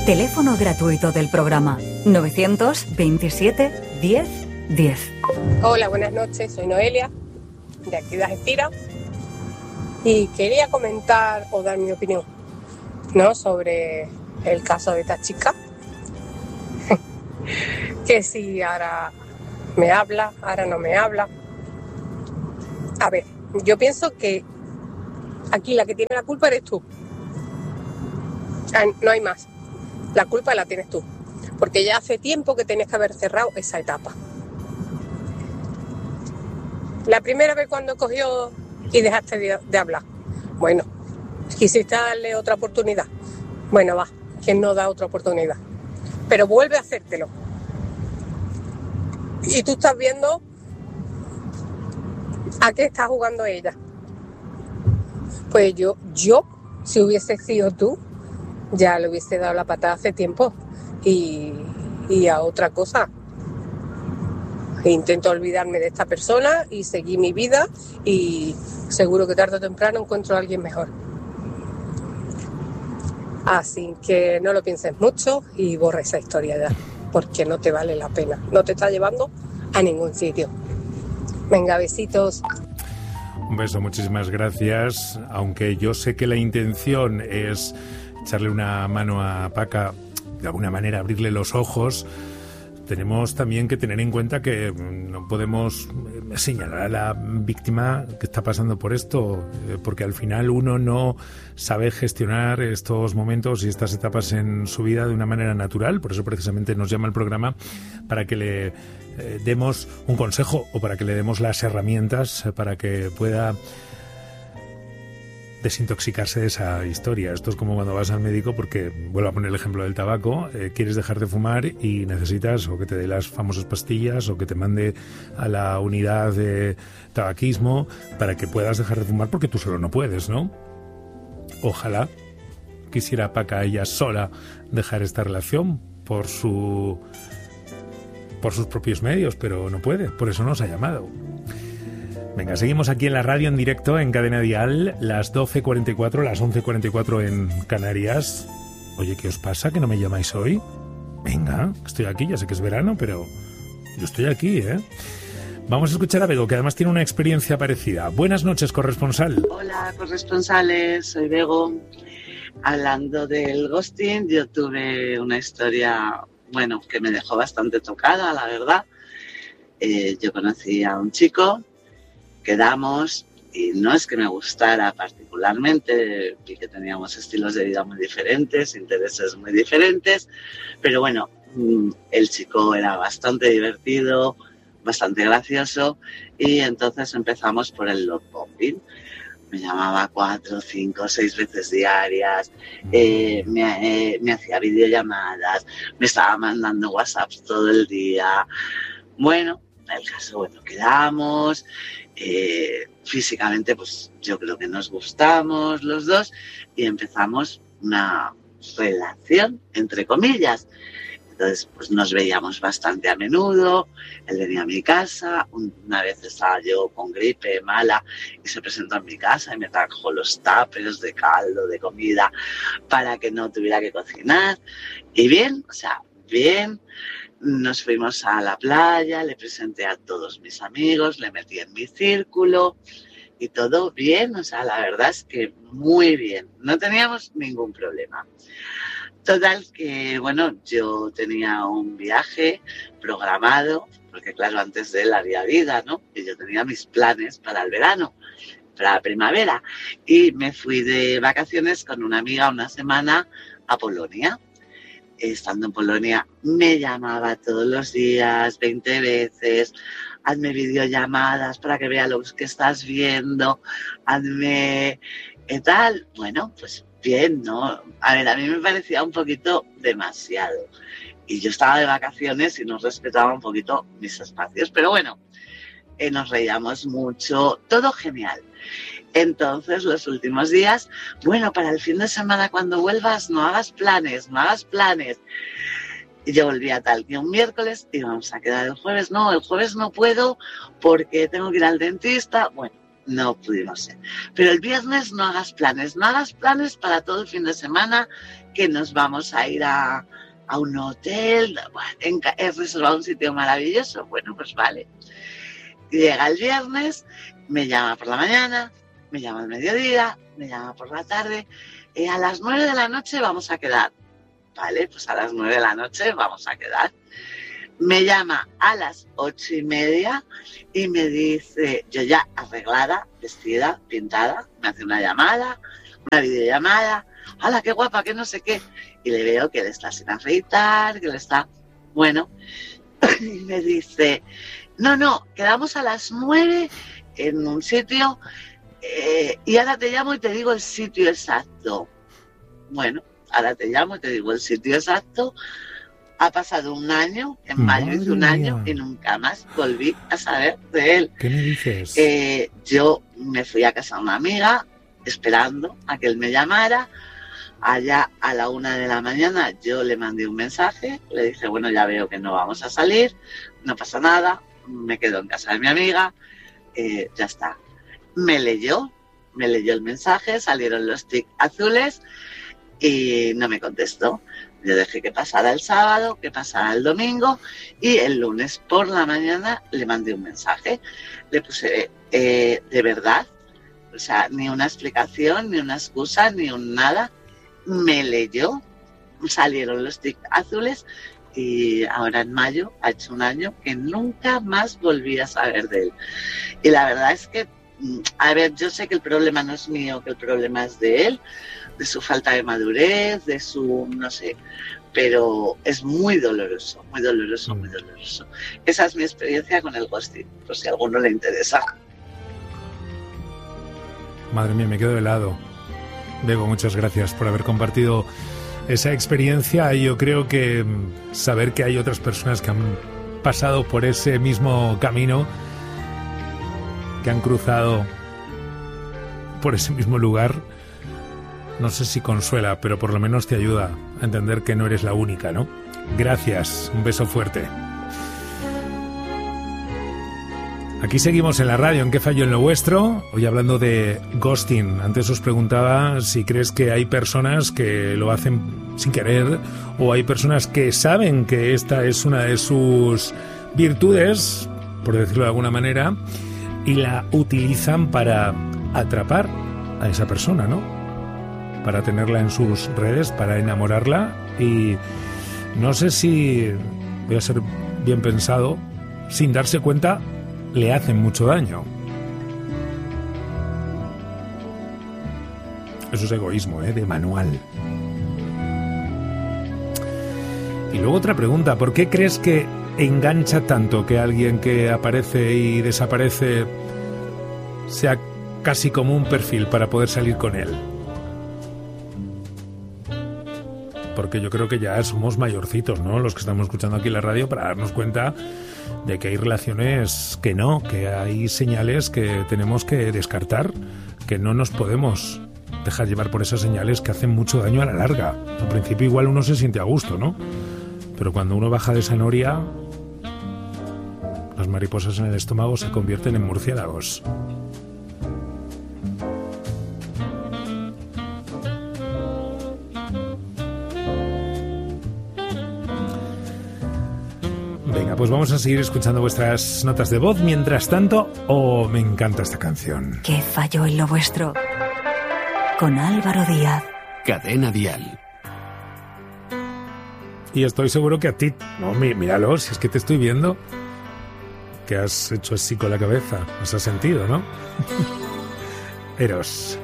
Teléfono gratuito del programa 927 10 10. Hola, buenas noches, soy Noelia, de aquí de Algeciras, y quería comentar o dar mi opinión, ¿no?, sobre el caso de esta chica, que si ahora me habla, ahora no me habla. A ver, yo pienso que aquí la que tiene la culpa eres tú. No hay más. La culpa la tienes tú, porque ya hace tiempo que tenías que haber cerrado esa etapa. La primera vez cuando cogió y dejaste de hablar, bueno, quisiste darle otra oportunidad. Bueno, va, ¿quién no da otra oportunidad? Pero vuelve a hacértelo. Y tú estás viendo a qué está jugando ella. Pues yo, si hubiese sido tú, ya le hubiese dado la patada hace tiempo y a otra cosa. Intento olvidarme de esta persona y seguir mi vida y seguro que tarde o temprano encuentro a alguien mejor. Así que no lo pienses mucho y borra esa historia ya, porque no te vale la pena. No te está llevando a ningún sitio. Venga, besitos. Un beso, muchísimas gracias. Aunque yo sé que la intención es echarle una mano a Paca, de alguna manera abrirle los ojos, tenemos también que tener en cuenta que no podemos señalar a la víctima que está pasando por esto, porque al final uno no sabe gestionar estos momentos y estas etapas en su vida de una manera natural. Por eso precisamente nos llama el programa, para que le demos un consejo o para que le demos las herramientas para que pueda desintoxicarse de esa historia. Esto es como cuando vas al médico, porque vuelvo a poner el ejemplo del tabaco, quieres dejar de fumar y necesitas o que te dé las famosas pastillas o que te mande a la unidad de tabaquismo para que puedas dejar de fumar, porque tú solo no puedes, ¿no? Ojalá quisiera Paca ella sola dejar esta relación por sus propios medios, pero no puede, por eso nos ha llamado. Venga, seguimos aquí en la radio en directo en Cadena Dial, las 12:44, las 11:44 en Canarias. Oye, ¿qué os pasa? ¿Que no me llamáis hoy? Venga, estoy aquí, ya sé que es verano, pero yo estoy aquí, ¿eh? Vamos a escuchar a Bego, que además tiene una experiencia parecida. Buenas noches, corresponsal. Hola, corresponsales, soy Bego. Hablando del ghosting, yo tuve una historia, bueno, que me dejó bastante tocada, la verdad. Yo conocí a un chico, quedamos, y no es que me gustara particularmente, vi que teníamos estilos de vida muy diferentes, intereses muy diferentes, pero bueno, el chico era bastante divertido, bastante gracioso, y entonces empezamos por el love bombing. Me llamaba 4, 5, 6 veces diarias, me hacía videollamadas, me estaba mandando WhatsApps todo el día. Bueno, el caso, bueno, quedamos, físicamente pues yo creo que nos gustamos los dos y empezamos una relación, entre comillas. Entonces pues nos veíamos bastante a menudo, él venía a mi casa, una vez estaba yo con gripe mala y se presentó en mi casa y me trajo los tuppers de caldo, de comida, para que no tuviera que cocinar. Y bien, o sea, bien. Nos fuimos a la playa, le presenté a todos mis amigos, le metí en mi círculo y todo bien, o sea, la verdad es que muy bien, no teníamos ningún problema. Total que, bueno, yo tenía un viaje programado, porque claro, antes de él había vida, ¿no? Y yo tenía mis planes para el verano, para la primavera, y me fui de vacaciones con una amiga una semana a Polonia. Estando en Polonia, me llamaba todos los días, 20 veces, hazme videollamadas para que vea lo que estás viendo, hazme tal. Bueno, pues bien, ¿no? A ver, a mí me parecía un poquito demasiado. Y yo estaba de vacaciones y no respetaba un poquito mis espacios. Pero bueno, nos reíamos mucho, todo genial. Entonces, los últimos días, bueno, para el fin de semana cuando vuelvas, no hagas planes. Y yo volvía tal que un miércoles y vamos a quedar el jueves. No, el jueves no puedo porque tengo que ir al dentista. Bueno, no pudimos ser. Pero el viernes no hagas planes para todo el fin de semana, que nos vamos a ir a un hotel, he reservado un sitio maravilloso. Bueno, pues vale. Llega el viernes, me llama por la mañana, me llama al mediodía, me llama por la tarde, a las 9 de la noche vamos a quedar. Vale, pues a las 9 de la noche vamos a quedar. Me llama a las 8:30 y me dice, yo ya arreglada, vestida, pintada, me hace una llamada, una videollamada, ¡hala, qué guapa, qué no sé qué! Y le veo que él está sin afeitar, que él está... Bueno, y me dice, no, quedamos a las 9 en un sitio y ahora te llamo y te digo el sitio exacto. Bueno, ahora te llamo y te digo el sitio exacto. Ha pasado un año, en mayo hice un año y nunca más volví a saber de él. ¿Qué me dices? Yo me fui a casa de una amiga esperando a que él me llamara. Allá a la 1 de la mañana yo le mandé un mensaje, le dije, bueno, ya veo que no vamos a salir, no pasa nada, me quedo en casa de mi amiga, ya está. Me leyó el mensaje, salieron los tics azules y no me contestó. Yo dejé que pasara el sábado, que pasara el domingo y el lunes por la mañana le mandé un mensaje. Le puse, de verdad, o sea, ni una explicación, ni una excusa, ni un nada. Me leyó, salieron los tics azules y ahora en mayo ha hecho un año que nunca más volví a saber de él. Y la verdad es que, a ver, yo sé que el problema no es mío, que el problema es de él, de su falta de madurez, de su, no sé, pero es muy doloroso, muy doloroso, muy doloroso. Esa es mi experiencia con el ghosting, por si a alguno le interesa. Madre mía, me quedo helado. Bego, muchas gracias por haber compartido esa experiencia. Yo creo que saber que hay otras personas que han pasado por ese mismo camino, que han cruzado por ese mismo lugar, no sé si consuela, pero por lo menos te ayuda a entender que no eres la única, ¿no? Gracias, un beso fuerte. Aquí seguimos en la radio, ¿en qué fallo en lo vuestro? Hoy hablando de ghosting. Antes os preguntaba si crees que hay personas que lo hacen sin querer o hay personas que saben que esta es una de sus virtudes, por decirlo de alguna manera, y la utilizan para atrapar a esa persona, ¿no? Para tenerla en sus redes, para enamorarla. Y no sé si, voy a ser bien pensado, sin darse cuenta, le hacen mucho daño. Eso es egoísmo, de manual. Y luego otra pregunta, ¿por qué crees que engancha tanto que alguien que aparece y desaparece sea casi como un perfil para poder salir con él? Porque yo creo que ya somos mayorcitos, ¿no? Los que estamos escuchando aquí en la radio, para darnos cuenta de que hay relaciones que no, que hay señales que tenemos que descartar, que no nos podemos dejar llevar por esas señales que hacen mucho daño a la larga. Al principio igual uno se siente a gusto, ¿no? Pero cuando uno baja de esa noria, las mariposas en el estómago se convierten en murciélagos. Venga, pues vamos a seguir escuchando vuestras notas de voz. Mientras tanto, me encanta esta canción. ¿Qué falló en lo vuestro? Con Álvaro Díaz. Cadena Dial. Y estoy seguro que a ti... No, míralo, si es que te estoy viendo. Que has hecho así con la cabeza. Os has sentido, ¿no? Eros.